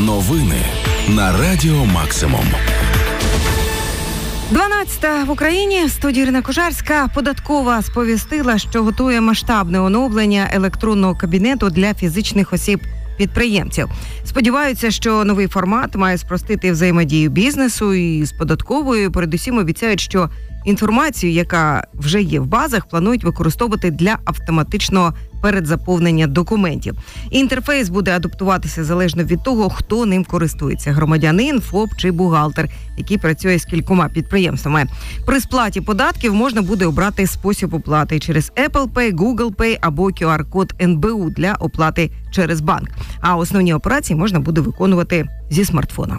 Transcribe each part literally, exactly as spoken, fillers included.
Новини на Радіо Максимум. дванадцята в Україні. В студії Ірина Кожарська. Податкова сповістила, що готує масштабне оновлення електронного кабінету для фізичних осіб-підприємців. Сподіваються, що новий формат має спростити взаємодію бізнесу і з податковою. Передусім обіцяють, що інформацію, яка вже є в базах, планують використовувати для автоматичного передзаповнення документів. Інтерфейс буде адаптуватися залежно від того, хто ним користується – громадянин, ФОП чи бухгалтер, який працює з кількома підприємствами. При сплаті податків можна буде обрати спосіб оплати через Apple Pay, Google Pay або кю ар-код ен бе у для оплати через банк. А основні операції можна буде виконувати зі смартфона.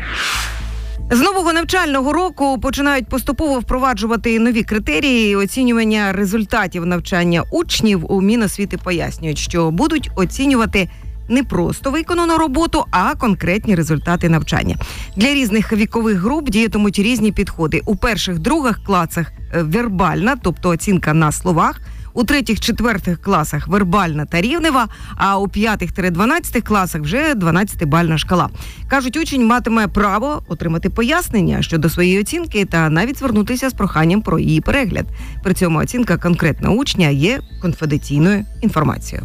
З нового навчального року починають поступово впроваджувати нові критерії оцінювання результатів навчання учнів. У Міносвіти пояснюють, що будуть оцінювати не просто виконану роботу, а конкретні результати навчання. Для різних вікових груп діятимуть різні підходи. У перших-других класах вербальна, тобто оцінка на словах, у третіх-четвертих класах вербальна та рівнева, а у п'ятих-дванадцятих класах вже дванадцятибальна шкала. Кажуть, учень матиме право отримати пояснення щодо своєї оцінки та навіть звернутися з проханням про її перегляд. При цьому оцінка конкретного учня є конфіденційною інформацією.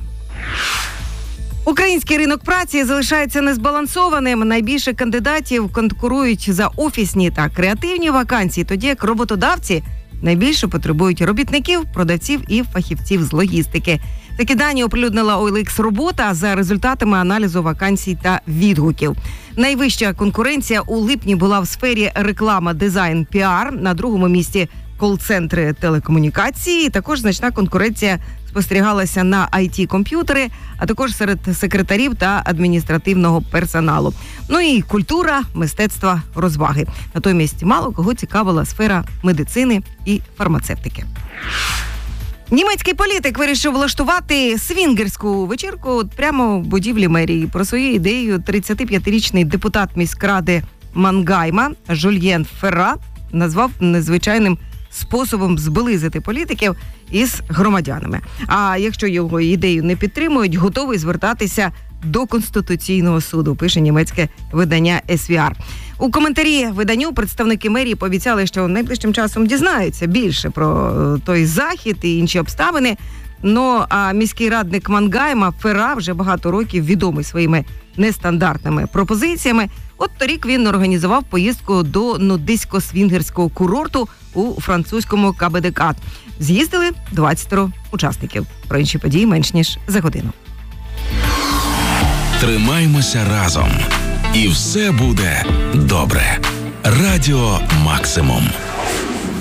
Український ринок праці залишається незбалансованим. Найбільше кандидатів конкурують за офісні та креативні вакансії, тоді як роботодавці найбільше потребують робітників, продавців і фахівців з логістики. Такі дані оприлюднила о ел ікс робота за результатами аналізу вакансій та відгуків. Найвища конкуренція у липні була в сфері реклама, дизайн, піар. На другому місці кол-центри, телекомунікації. Також значна конкуренція спостерігалася на ай ті-комп'ютери, а також серед секретарів та адміністративного персоналу. Ну і культура, мистецтво, розваги. Натомість мало кого цікавила сфера медицини і фармацевтики. Німецький політик вирішив влаштувати свінгерську вечірку прямо в будівлі мерії. Про свою ідею тридцятип'ятирічний депутат міськради Мангайма Жульєн Ферра назвав незвичайним способом зблизити політиків із громадянами. А якщо його ідею не підтримують, готовий звертатися до Конституційного суду, пише німецьке видання ес ві ар. У коментарі виданню представники мерії пообіцяли, що найближчим часом дізнаються більше про той захід і інші обставини. Ну, а міський радник Мангайма Ферра вже багато років відомий своїми нестандартними пропозиціями. От торік він організував поїздку до нудистсько-свінгерського курорту у французькому ка бе де кат. З'їздили двадцять учасників. Про інші події менш ніж за годину. Тримаймося разом. І все буде добре. Радіо Максимум.